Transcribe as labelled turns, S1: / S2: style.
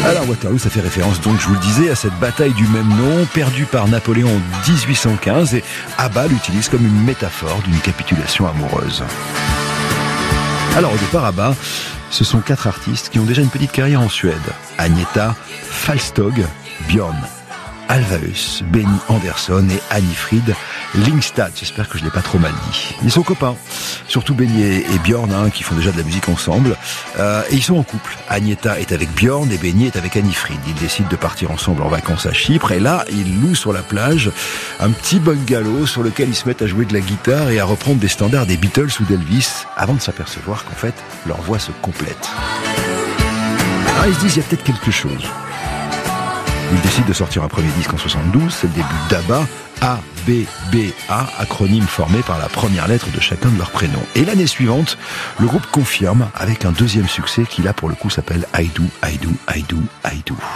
S1: Alors Waterloo, ça fait référence donc, je vous le disais, à cette bataille du même nom, perdue par Napoléon en 1815, et ABBA l'utilise comme une métaphore d'une capitulation amoureuse. Alors au départ, ABBA, ce sont 4 artistes qui ont déjà une petite carrière en Suède. Agnetha Fältskog, Björn Ulvaeus, Benny Andersson et Anni-Frid Lyngstad. J'espère que je l'ai pas trop mal dit. Ils sont copains, surtout Benny et Björn, qui font déjà de la musique ensemble. Et ils sont en couple. Agnetha est avec Björn et Benny est avec Anni-Frid. Ils décident de partir ensemble en vacances à Chypre. Et là, ils louent sur la plage un petit bungalow sur lequel ils se mettent à jouer de la guitare et à reprendre des standards des Beatles ou d'Elvis, avant de s'apercevoir qu'en fait, leurs voix se complètent. Alors ils se disent, il y a peut-être quelque chose. Ils décident de sortir un premier disque en 72, c'est le début d'ABBA, A-B-B-A, acronyme formé par la première lettre de chacun de leurs prénoms. Et l'année suivante, le groupe confirme avec un deuxième succès qui là pour le coup s'appelle I Do, I Do, I Do, I Do.